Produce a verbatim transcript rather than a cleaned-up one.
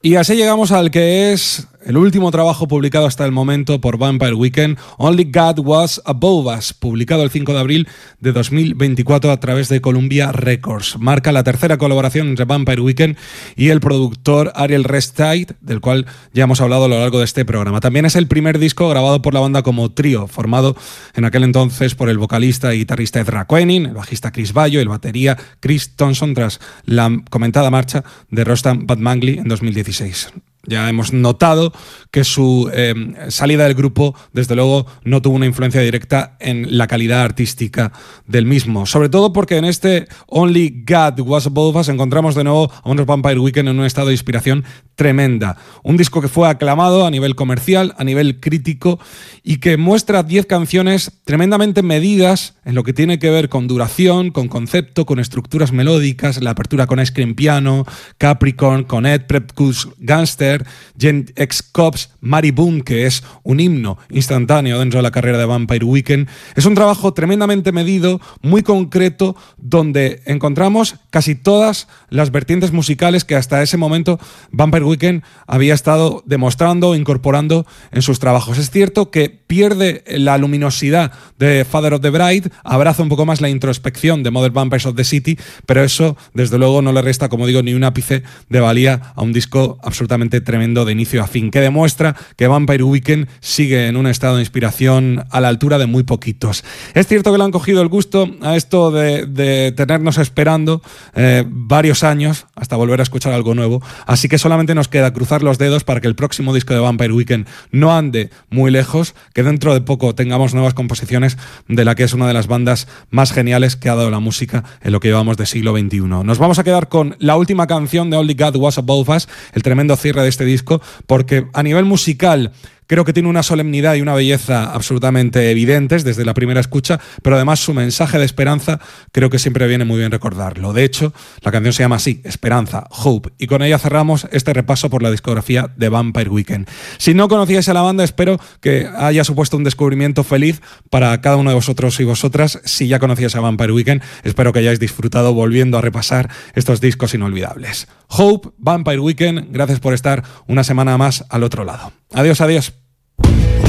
Y así llegamos al que es el último trabajo publicado hasta el momento por Vampire Weekend, Only God Was Above Us, publicado el cinco de abril de dos mil veinticuatro a través de Columbia Records. Marca la tercera colaboración entre Vampire Weekend y el productor Ariel Rechtshaid, del cual ya hemos hablado a lo largo de este programa. También es el primer disco grabado por la banda como trío, formado en aquel entonces por el vocalista y guitarrista Ezra Koenig, el bajista Chris Bayo y el batería Chris Thompson, tras la comentada marcha de Rostam Batmanglij en dos mil dieciséis. Ya hemos notado que su eh, salida del grupo, desde luego, no tuvo una influencia directa en la calidad artística del mismo. Sobre todo porque en este Only God Was Above Us encontramos de nuevo a unos Vampire Weekend en un estado de inspiración tremenda. Un disco que fue aclamado a nivel comercial, a nivel crítico, y que muestra diez canciones tremendamente medidas en lo que tiene que ver con duración, con concepto, con estructuras melódicas, la apertura con Ice Cream Piano, Capricorn, con Ed Prepkus Gangster, Gen X Cops, Mary Boone, que es un himno instantáneo dentro de la carrera de Vampire Weekend. Es un trabajo tremendamente medido, muy concreto, donde encontramos casi todas las vertientes musicales que hasta ese momento Vampire Weekend había estado demostrando, incorporando en sus trabajos. Es cierto que pierde la luminosidad de Father of the Bride, abraza un poco más la introspección de Modern Vampires of the City, pero eso, desde luego, no le resta, como digo, ni un ápice de valía a un disco absolutamente tremendo de inicio a fin, que demuestra que Vampire Weekend sigue en un estado de inspiración a la altura de muy poquitos. Es cierto que le han cogido el gusto a esto de, de tenernos esperando eh, varios años hasta volver a escuchar algo nuevo, así que solamente nos queda cruzar los dedos para que el próximo disco de Vampire Weekend no ande muy lejos, que dentro de poco tengamos nuevas composiciones de la que es una de las bandas más geniales que ha dado la música en lo que llevamos de siglo veintiuno. Nos vamos a quedar con la última canción de Only God Was Above Us, el tremendo cierre de este disco, porque a nivel musical creo que tiene una solemnidad y una belleza absolutamente evidentes desde la primera escucha, pero además su mensaje de esperanza creo que siempre viene muy bien recordarlo. De hecho, la canción se llama así, Esperanza, Hope, y con ella cerramos este repaso por la discografía de Vampire Weekend. Si no conocíais a la banda, espero que haya supuesto un descubrimiento feliz para cada uno de vosotros y vosotras. Si ya conocíais a Vampire Weekend, espero que hayáis disfrutado volviendo a repasar estos discos inolvidables. Hope, Vampire Weekend, gracias por estar una semana más al otro lado. Adiós, adiós.